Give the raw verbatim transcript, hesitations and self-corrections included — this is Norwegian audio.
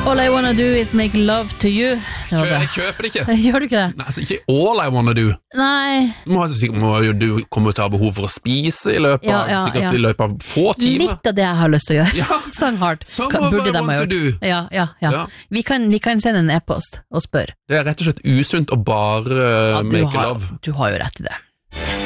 All I wanna do is make love to you. Det var det. Jeg kjøper det ikke. Gjør du ikke det? Nei, altså, ikke all I wanna do. Nei. Du må, sikkert, må jo du komme til å ha behov for å spise i løpet av, Ja, ja, sikkert ja. i løpet av få timer. Litt av det jeg har lyst til å gjøre. Ja. Sang hardt. Some Kan- of Burde I de ha want to gjort. do. Ja, ja, ja. Ja. Vi, kan, vi kan sende en e-post og spørre. Det er rett og slett usunt å bare uh, Ja, du, make har, love. du har jo rett i det.